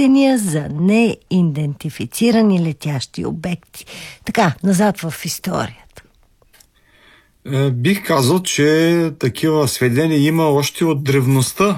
сведения за неидентифицирани летящи обекти. Така, назад в историята. Бих казал, че такива сведения има още от древността.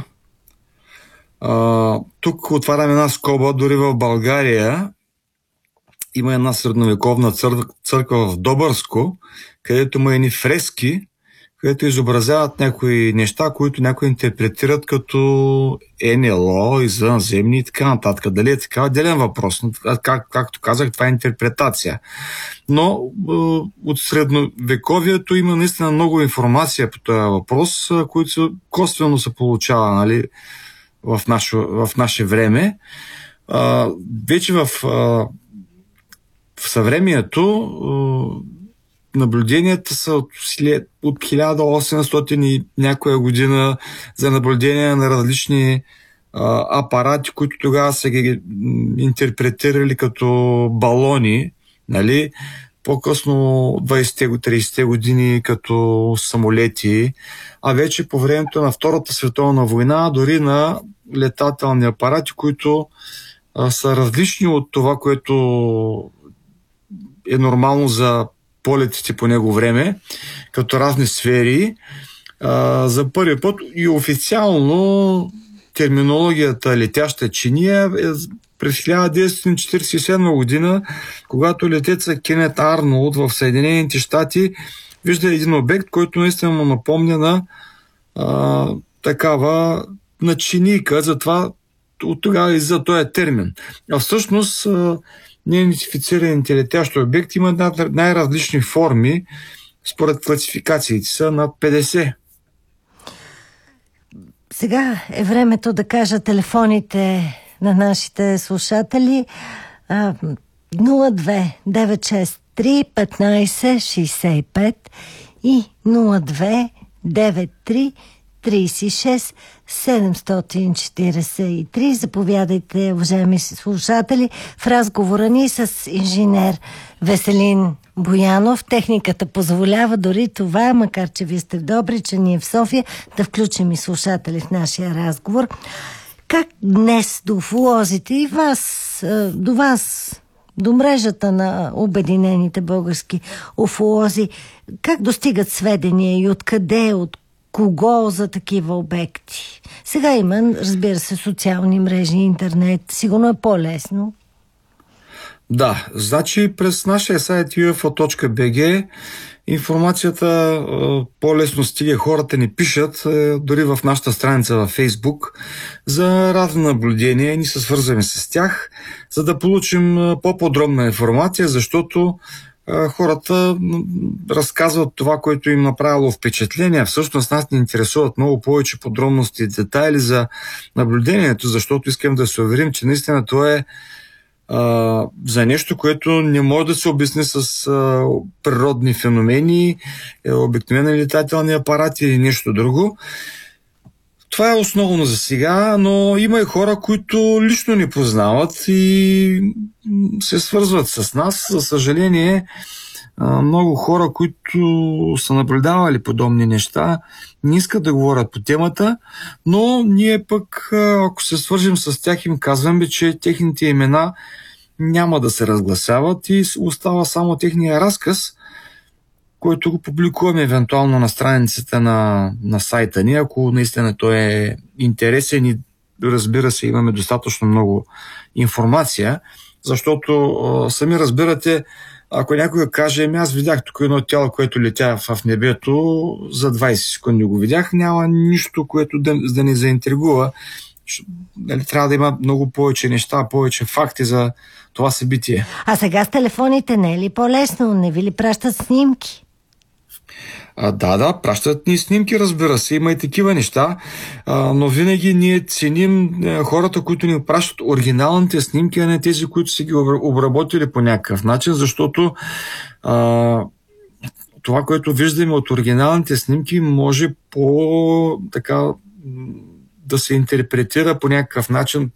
Тук отварям една скоба, дори в България има една средновековна църква в Добърско, където има едни фрески, където изобразяват някои неща, които някои интерпретират като НЛО, извънземни и така нататък. Дали е така? Отделен въпрос. Както казах, това е интерпретация. Но от средновековието има наистина много информация по този въпрос, които косвено се получава, нали, в наше време. Вече в съвремието наблюденията са от 1800 и някоя година за наблюдение на различни апарати, които тогава са ги интерпретирали като балони, нали? По-късно 20-те, 30-те години като самолети, а вече по времето на Втората световна война дори на летателни апарати, които са различни от това, което е нормално за полетите по него време, като разни сфери. За първи път и официално терминологията летяща чиния е през 1947 година, когато летеца Кенет Арнолд в Съединените щати вижда един обект, който наистина му напомня на такава на чинийка, затова от тогава излиза този термин. А всъщност неидентифицираните летящи обекти имат най-различни форми, според класификациите са над 50. Сега е времето да кажа телефоните на нашите слушатели. 02-963-1565 и 02-93-36-743. Заповядайте, уважаеми слушатели, в разговора ни с инженер Веселин Боянов. Техниката позволява дори това, макар че вие сте в Добрич, че ние в София, да включим и слушатели в нашия разговор. Как днес до уфолозите и до вас, до мрежата на обединените български уфолози, как достигат сведения и откъде, от кого за такива обекти? Сега има, разбира се, социални мрежи, интернет, сигурно е по-лесно. Да, значи през нашия сайт ufo.bg информацията по-лесно стига, хората ни пишат, дори в нашата страница във Facebook, за разни наблюдения и ни се свързваме с тях, за да получим по-подробна информация, защото хората разказват това, което им направило впечатление. Всъщност нас ни интересуват много повече подробности и детайли за наблюдението, защото искам да се уверим, че наистина това е за нещо, което не може да се обясни с природни феномени, обикновени летателни апарати или нещо друго. Това е основно за сега, но има и хора, които лично ни познават и се свързват с нас. За съжаление, много хора, които са наблюдавали подобни неща, не искат да говорят по темата, но ние пък, ако се свържим с тях, им казваме, че техните имена няма да се разгласяват и остава само техния разказ, който го публикуваме евентуално на страницата на сайта ни, ако наистина той е интересен и, разбира се, имаме достатъчно много информация, защото сами разбирате, ако някой каже, аз видях тук едно тяло, което летя в небето, за 20 секунди го видях, няма нищо, което да ни заинтригува. Трябва да има много повече неща, повече факти за това събитие. А сега с телефоните не е ли по-лесно? Не ви ли пращат снимки? Да, пращат ни снимки, разбира се, има и такива неща, но винаги ние ценим хората, които ни пращат оригиналните снимки, а не тези, които са ги обработили по някакъв начин, защото това, което виждаме от оригиналните снимки, може да се интерпретира по някакъв начин,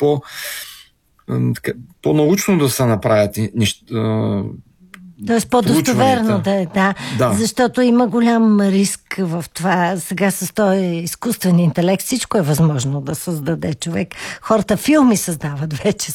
по-научно да се направят неща. Тоест по-достоверно да е, да. Защото има голям риск в това. Сега с този изкуствен интелект всичко е възможно да създаде човек. Хората филми създават вече